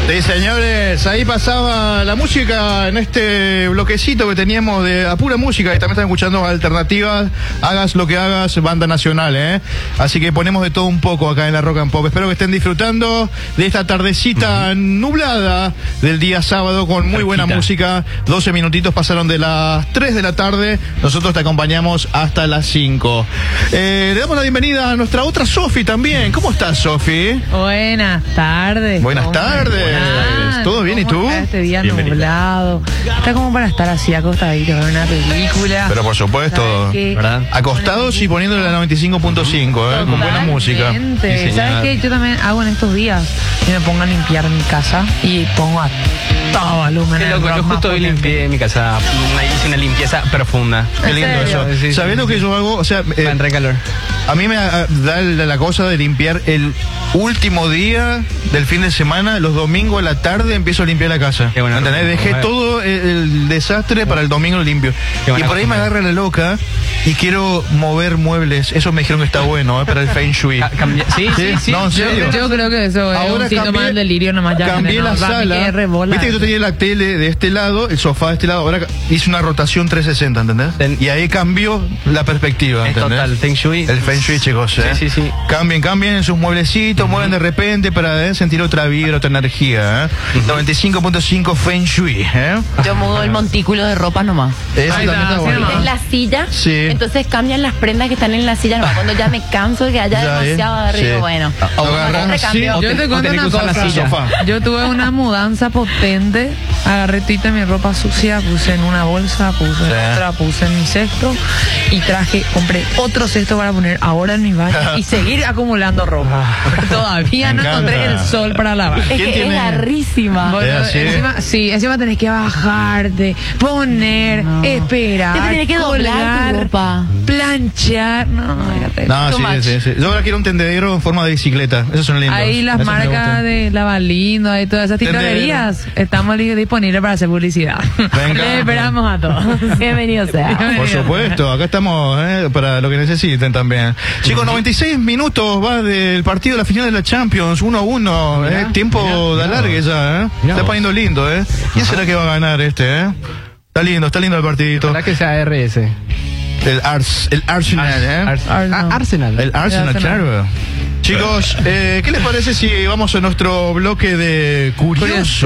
Sí, señores, ahí pasaba la música en este bloquecito que teníamos de a pura música, y también están escuchando alternativas, hagas lo que hagas, banda nacional, Así que ponemos de todo un poco acá en la Rock and Pop. Espero que estén disfrutando de esta tardecita nublada del día sábado con muy buena música. 12 minutitos pasaron de las 3 de la tarde, nosotros te acompañamos hasta las 5. Le damos la bienvenida a nuestra otra Sofi también. ¿Cómo estás, Sofi? Buenas tardes. Buenas tardes. ¿Todo bien? ¿Y tú? Este día nublado. Está como para estar así acostadito en una película. Pero por supuesto, ¿verdad? Acostados y poniéndole la 95.5, con buena música. Sí, ¿sabes qué? Yo también hago en estos días. Yo me pongo a limpiar mi casa y pongo a todo volumen. Qué loco, yo justo hoy limpié mi casa. Hice una limpieza profunda. Qué lindo eso. Sí, ¿Sabés lo que yo hago? O sea, entra en calor. A mí me da la cosa de limpiar el último día del fin de semana. Los domingos a la tarde empiezo a limpiar la casa. Qué bueno. ¿Entendés? Dejé todo el desastre para el domingo limpio. Y por ahí me agarra la loca y quiero mover muebles. Eso me dijeron que está bueno, para el Feng Shui. Sí. No, en serio. Yo creo que eso es un síntoma del delirio nomás. Cambié la sala. Viste que yo tenía la tele de este lado, el sofá de este lado. Ahora hice una rotación 360, ¿entendés? Y ahí cambió la perspectiva, ¿entendés? Total, Feng Shui. El Feng Shui, chicos, Sí. Cambien sus mueblecitos, mueven de repente para sentir otra vibra, otra energía, 95.5 Feng Shui, Yo mudo el montículo de ropa nomás. Eso también está bueno. Es la silla, Sí. entonces cambian las prendas que están en la silla nomás. Cuando ya me canso de que haya Ya, demasiado arriba, sí. bueno. Agarrás así, Yo te cuento una cosa. Yo tuve una mudanza potente. Agarré tita mi ropa sucia, puse en una bolsa, puse en otra, puse en mi cesto y compré otro cesto para poner ahora en mi baño y seguir acumulando ropa. Todavía no encontré el sol para lavar. Es que es larrísima. Bueno, encima tenés que bajarte, poner, esperar, Te tenés que doblar tu ropa, planchar. No, sí. Yo ahora quiero un tendedero en forma de bicicleta. Esos son lindos. Ahí las marcas de Lavalindo y todas esas tintorerías estamos disponibles para hacer publicidad. Les esperamos a todos. Bienvenido sea. Por supuesto, acá estamos para lo que necesiten también. Chicos, 96 minutos va del partido de la final de la Champions, 1-1. Tiempo de alargue ya, Está poniendo lindo, ¿Quién será que va a ganar este, Está lindo el partidito. Ojalá que sea RS. El Arsenal, Arsenal. El Arsenal, claro. Chicos, ¿qué les parece si vamos a nuestro bloque de curioso?